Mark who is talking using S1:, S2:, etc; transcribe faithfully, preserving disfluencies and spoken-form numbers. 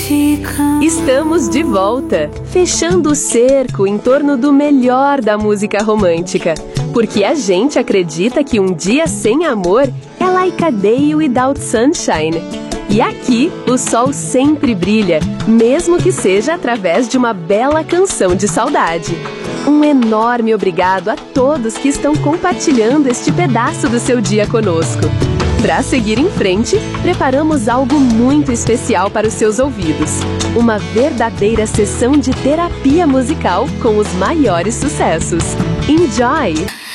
S1: Estamos de volta, fechando o cerco em torno do melhor da música romântica. Porque a gente acredita que um dia sem amor é like a day without sunshine. E aqui, o sol sempre brilha, mesmo que seja através de uma bela canção de saudade. Um enorme obrigado a todos que estão compartilhando este pedaço do seu dia conosco. Para seguir em frente, preparamos algo muito especial para os seus ouvidos. Uma verdadeira sessão de terapia musical com os maiores sucessos. Enjoy!